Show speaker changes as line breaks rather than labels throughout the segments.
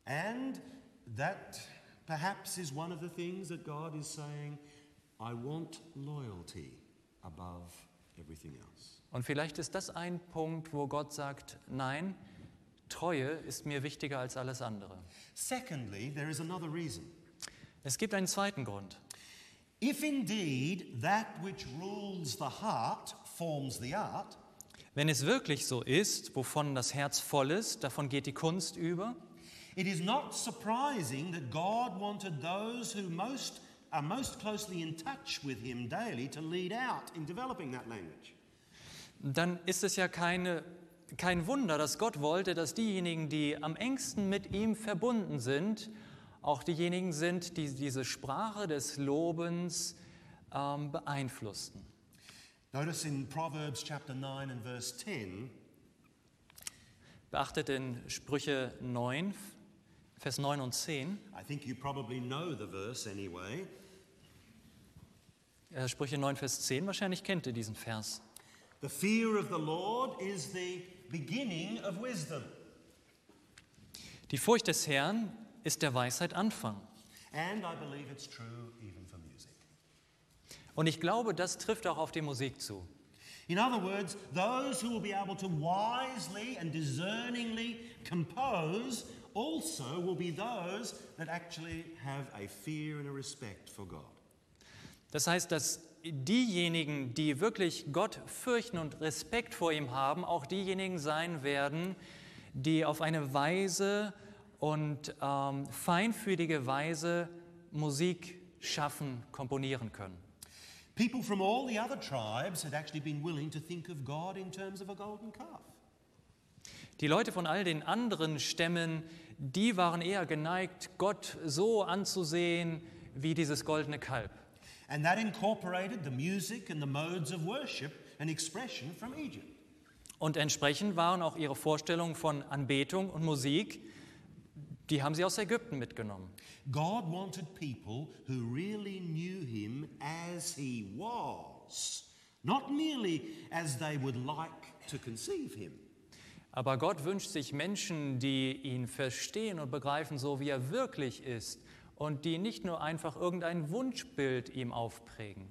And that perhaps is one of the things that God is saying, I want loyalty above everything else.
Und vielleicht ist das ein Punkt, wo Gott sagt, nein, Treue ist mir wichtiger als alles andere.
Secondly, there is another reason.
Es gibt einen zweiten Grund.
If indeed that which rules the heart forms the art,
Wenn es wirklich so ist, wovon das Herz voll ist, davon geht die Kunst über,
it is not surprising that God wanted those who are most closely in touch with him daily to lead out in developing that language.
dann ist es ja kein Wunder, dass Gott wollte, dass diejenigen, die am engsten mit ihm verbunden sind, auch diejenigen sind, die diese Sprache des Lobens beeinflussten.
Notice in Proverbs chapter 9 and verse 10,
Beachtet in Sprüche 9, Vers 9 und 10.
I think you probably know the verse anyway.
Sprüche 9, Vers 10, wahrscheinlich kennt ihr diesen Vers.
The fear of the Lord is the beginning of wisdom.
Die Furcht des Herrn ist der Weisheit Anfang.
And I believe it's true even for music.
Und ich glaube, das trifft auch auf die Musik zu.
In other words, those who will be able to wisely and discerningly compose also will be those that actually have a fear and a respect for God.
Das heißt, dass diejenigen, die wirklich Gott fürchten und Respekt vor ihm haben, auch diejenigen sein werden, die auf eine weise und feinfühlige Weise Musik schaffen, komponieren können.
People from all the other tribes had actually been willing to think of God in terms of a golden calf.
Die Leute von all den anderen Stämmen, die waren eher geneigt, Gott so anzusehen wie dieses goldene Kalb.
And that incorporated the music and the modes of worship and expression from Egypt.
Und entsprechend waren auch ihre Vorstellungen von Anbetung und Musik, die haben sie aus Ägypten mitgenommen.
God wanted people who really knew him as he was, not merely as they would like to conceive him.
Aber Gott wünscht sich Menschen, die ihn verstehen und begreifen, so wie er wirklich ist und die nicht nur einfach irgendein Wunschbild ihm aufprägen.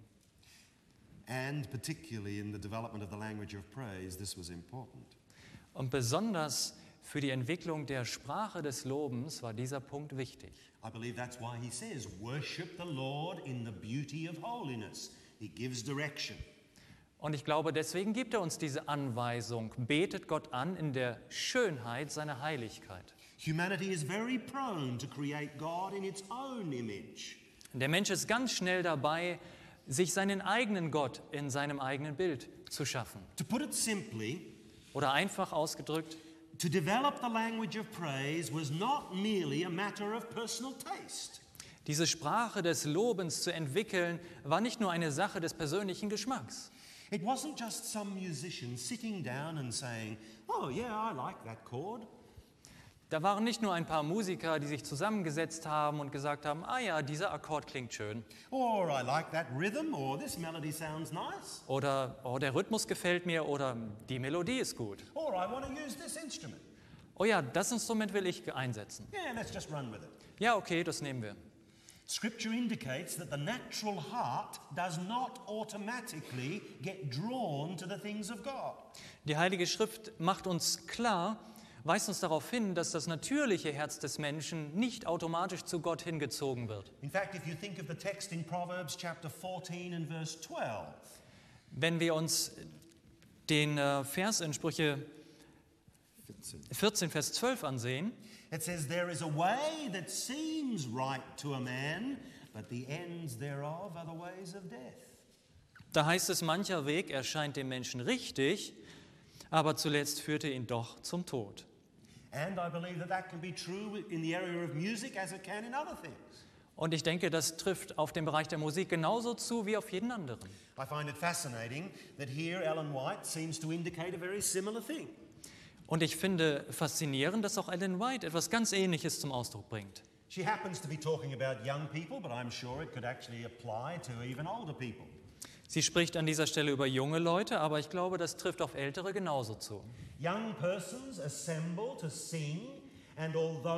And particularly in the development of the language of praise, this was important.
Und besonders für die Entwicklung der Sprache des Lobens war dieser Punkt wichtig.
I believe that's why he says, worship the Lord in the beauty of holiness. He gives direction.
Und ich glaube, deswegen gibt er uns diese Anweisung, betet Gott an in der Schönheit seiner Heiligkeit.
Humanity is very prone to create God in its own image.
Der Mensch ist ganz schnell dabei, sich seinen eigenen Gott in seinem eigenen Bild zu schaffen.
To put it simply,
Oder einfach ausgedrückt,
to develop the language of praise was not merely a matter of personal taste.
diese Sprache des Lobens zu entwickeln, war nicht nur eine Sache des persönlichen Geschmacks.
It wasn't just some musician sitting down and saying, oh yeah, I like that chord.
Da waren nicht nur ein paar Musiker, die sich zusammengesetzt haben und gesagt haben, ah ja, dieser Akkord klingt schön.
Or I like that rhythm, or this melody sounds nice.
Oder oh, der Rhythmus gefällt mir oder die Melodie ist gut.
Or I want to use this instrument.
Oh ja, das Instrument will ich einsetzen.
Yeah, let's just run with it.
Ja, okay, das nehmen wir.
Scripture indicates that the natural heart does not automatically get drawn to the things of God.
Die Heilige Schrift macht uns klar, weist uns darauf hin, dass das natürliche Herz des Menschen nicht automatisch zu Gott hingezogen wird.
In fact, if you think of the text in Proverbs chapter 14 and verse 12,
Wenn wir uns den Vers in Sprüche 14, Vers 12 ansehen,
it says, there is a way that seems right to a man, but the ends thereof are the ways of death.
da heißt es, mancher Weg erscheint dem Menschen richtig, aber zuletzt führte ihn doch zum Tod.
And I believe that that can be true in the area of music as it can in other things.
Und ich denke, das trifft auf den Bereich der Musik genauso zu wie auf jeden anderen.
I find it fascinating that here Ellen White seems to indicate a very similar thing.
Und ich finde faszinierend, dass auch Ellen White etwas ganz Ähnliches zum Ausdruck bringt.
She happens to be talking about young people, but I'm sure it could actually apply to even older people.
Sie spricht an dieser Stelle über junge Leute, aber ich glaube, das trifft auf Ältere genauso zu.
Young persons assemble to sing, and although